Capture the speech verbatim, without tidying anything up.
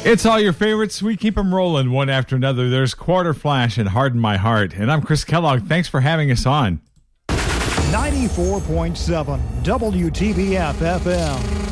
It's all your favorites. We keep them rolling one after another. There's Quarter Flash and Harden My Heart. And I'm Chris Kellogg. Thanks for having us on. ninety-four point seven W T B F F M.